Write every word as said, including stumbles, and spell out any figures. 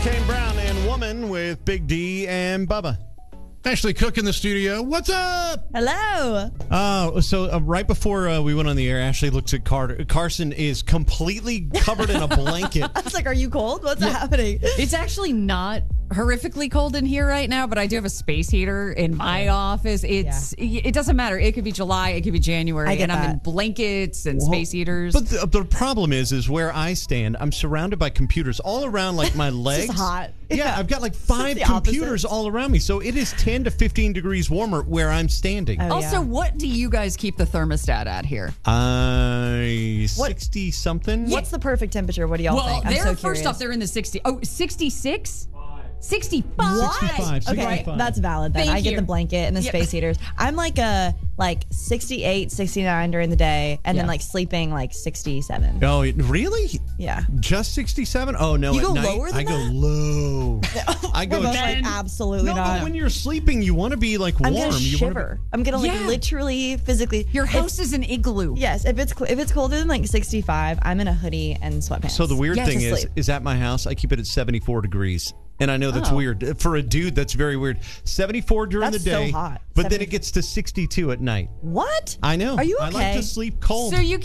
Kane Brown and Woman with Big D and Bubba. Ashley Cook in the studio. What's up? Hello. Oh, so uh, right before uh, we went on the air, Ashley looked at Carter. Carson is completely covered in a blanket. I was like, are you cold? What's happening? It's actually not horrifically cold in here right now, but I do have a space heater in my office. It's It doesn't matter. It could be July, it could be January, I get and I'm in that. blankets and Well, space heaters. But the, the problem is, is where I stand, I'm surrounded by computers all around, like my legs. It's hot. Yeah, Yeah. I've got like five the computers opposite. all around me, so it is ten to fifteen degrees warmer where I'm standing. Oh, also, yeah. what do you guys keep the thermostat at here? I What- sixty something. What's the perfect temperature? What do y'all well, think? I'm they're so first curious. off, they're in the sixty. Oh, sixty-six? sixty-five. sixty-five, Okay, sixty-five. that's valid then. Thank I get you. the blanket and the Yep. space heaters. I'm like a like sixty-eight, sixty-nine during the day, and then Yeah. like sleeping like sixty-seven. Oh, it- really? Yeah. Just sixty-seven? Oh, no. You at go night, lower than I go that? low. I go We're both ch- like absolutely No, not. but when you're sleeping, you want to be like I'm warm. gonna You wanna be- shiver. I'm gonna like Yeah. literally physically. Your if- house is an igloo. Yes, if it's cl- if it's colder than like sixty-five, I'm in a hoodie and sweatpants. So the weird Yeah, thing to is, sleep. is at my house, I keep it at seventy-four degrees. And I know that's Oh. weird. For a dude, that's very weird. seventy-four during That's the so day, hot. but then seventy it gets to sixty-two at night. What? I know. Are you I like okay? to sleep cold. So you